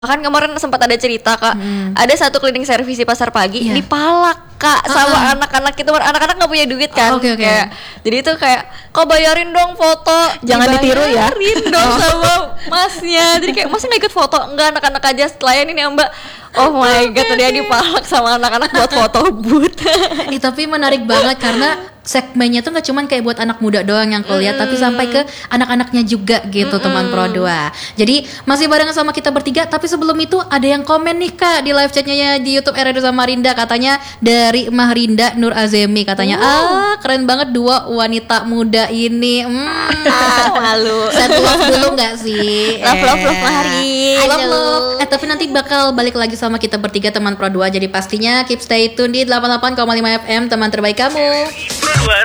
Kan kemarin sempat ada cerita Kak, ada satu cleaning service di pasar pagi dipalak Kak sama anak-anak itu, anak-anak nggak punya duit kan, kayak jadi itu kayak kok bayarin dong foto, jangan ditiru ya, bayarin dong sama masnya, jadi kayak masnya nggak ikut foto, enggak anak-anak aja layanin ya Mbak. Oh my god, dia dipalak sama anak-anak buat foto booth. Tapi menarik banget karena segmennya tuh nggak cuman kayak buat anak muda doang yang kuliah, tapi sampai ke anak-anaknya juga gitu teman Pro 2. Jadi masih barengan sama kita bertiga, tapi sebelum itu ada yang komen nih Kak di live chatnya di YouTube RRD Samarinda, katanya dari Mahrinda Nur Azemi, katanya keren banget dua wanita muda ini. Malu. Set love dulu nggak sih? Love Mahrin. Love. Tapi nanti bakal balik lagi sama kita bertiga teman Pro 2. Jadi pastinya keep stay tune di 88,5 FM teman terbaik kamu.